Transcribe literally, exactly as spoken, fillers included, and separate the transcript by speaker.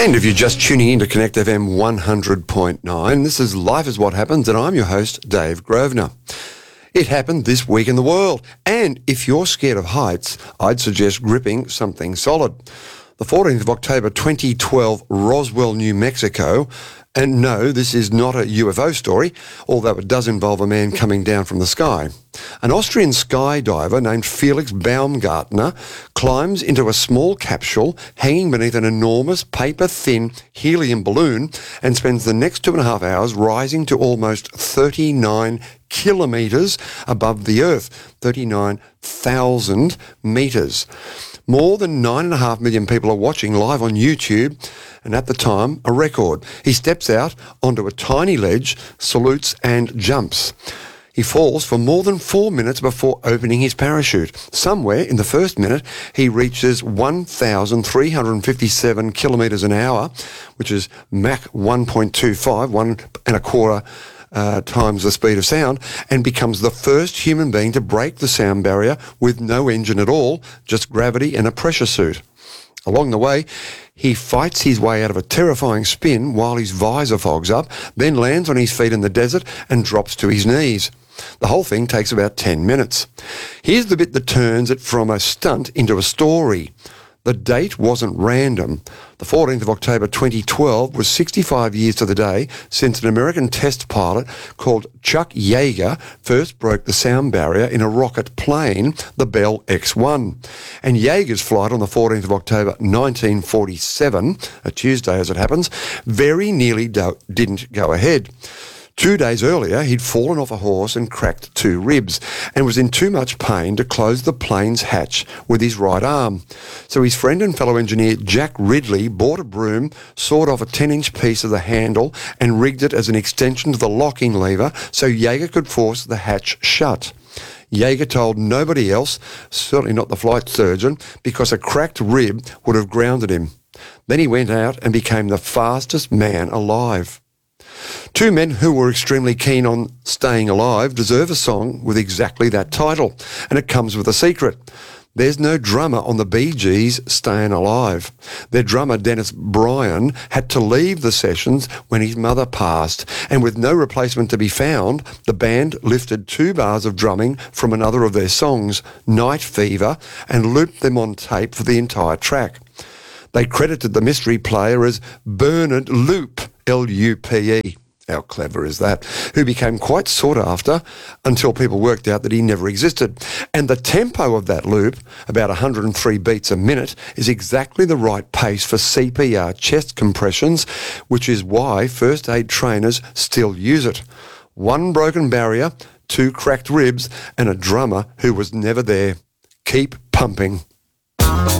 Speaker 1: And if you're just tuning in to Connect F M one hundred point nine, this is Life is What Happens, and I'm your host, Dave Grosvenor. It happened this week in the world, and if you're scared of heights, I'd suggest gripping something solid. The fourteenth of October twenty twelve, Roswell, New Mexico. And no, this is not a U F O story, although it does involve a man coming down from the sky. An Austrian skydiver named Felix Baumgartner climbs into a small capsule hanging beneath an enormous paper-thin helium balloon and spends the next two and a half hours rising to almost thirty-nine kilometres above the Earth, thirty-nine thousand metres. More than nine and a half million people are watching live on YouTube, and at the time, a record. He steps out onto a tiny ledge, salutes and jumps. He falls for more than four minutes before opening his parachute. Somewhere in the first minute, he reaches one thousand three hundred fifty-seven kilometres an hour, which is Mach one point two five, one and a quarter Uh, times the speed of sound, and becomes the first human being to break the sound barrier with no engine at all, just gravity and a pressure suit. Along the way, he fights his way out of a terrifying spin while his visor fogs up, then lands on his feet in the desert and drops to his knees. The whole thing takes about ten minutes. Here's the bit that turns it from a stunt into a story. The date wasn't random. The fourteenth of October twenty twelve was sixty-five years to the day since an American test pilot called Chuck Yeager first broke the sound barrier in a rocket plane, the Bell X one. And Yeager's flight on the fourteenth of October nineteen forty-seven, a Tuesday as it happens, very nearly do- didn't go ahead. Two days earlier, he'd fallen off a horse and cracked two ribs and was in too much pain to close the plane's hatch with his right arm. So his friend and fellow engineer Jack Ridley bought a broom, sawed off a ten-inch piece of the handle and rigged it as an extension to the locking lever so Yeager could force the hatch shut. Yeager told nobody else, certainly not the flight surgeon, because a cracked rib would have grounded him. Then he went out and became the fastest man alive. Two men who were extremely keen on staying alive deserve a song with exactly that title, and it comes with a secret. There's no drummer on the Bee Gees' Stayin' Alive. Their drummer, Dennis Bryan, had to leave the sessions when his mother passed, and with no replacement to be found, the band lifted two bars of drumming from another of their songs, Night Fever, and looped them on tape for the entire track. They credited the mystery player as Bernard Loop, L U P E. How clever is that? Who became quite sought after until people worked out that he never existed. And the tempo of that loop, about one hundred three beats a minute, is exactly the right pace for C P R chest compressions, which is why first aid trainers still use it. One broken barrier, two cracked ribs, and a drummer who was never there. Keep pumping.